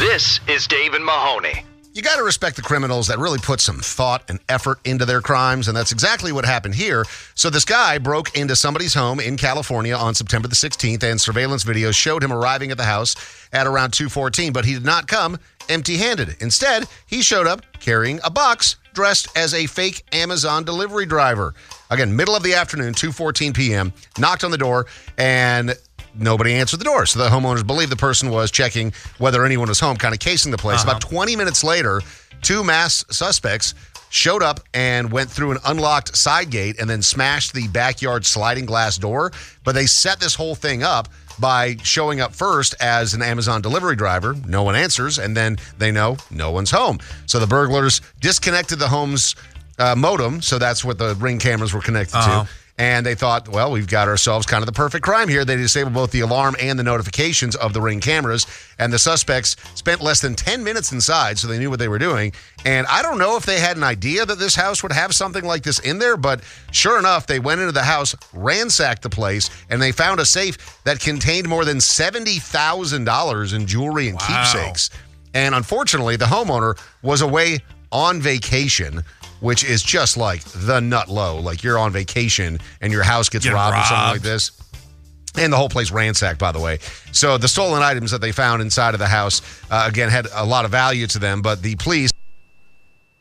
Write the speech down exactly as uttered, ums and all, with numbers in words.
This is Dave and Mahoney. You got to respect the criminals that really put some thought and effort into their crimes, and that's exactly what happened here. So this guy broke into somebody's home in California on September the sixteenth, and surveillance videos showed him arriving at the house at around two fourteen, but he did not come empty-handed. Instead, he showed up carrying a box dressed as a fake Amazon delivery driver. Again, middle of the afternoon, two fourteen p.m., knocked on the door, and nobody answered the door. So the homeowners believe the person was checking whether anyone was home, kind of casing the place. Uh-huh. About twenty minutes later, two masked suspects showed up and went through an unlocked side gate and then smashed the backyard sliding glass door. But they set this whole thing up by showing up first as an Amazon delivery driver. No one answers, and then they know no one's home. So the burglars disconnected the home's uh, modem, so that's what the Ring cameras were connected uh-huh. to. And they thought, well, we've got ourselves kind of the perfect crime here. They disabled both the alarm and the notifications of the Ring cameras. And the suspects spent less than ten minutes inside, so they knew what they were doing. And I don't know if they had an idea that this house would have something like this in there, but sure enough, they went into the house, ransacked the place, and they found a safe that contained more than seventy thousand dollars in jewelry and wow. keepsakes. And unfortunately, the homeowner was away on vacation, which is just like the nut low. Like you're on vacation and your house gets robbed, robbed or something like this. And the whole place ransacked, by the way. So the stolen items that they found inside of the house, uh, again, had a lot of value to them. But the police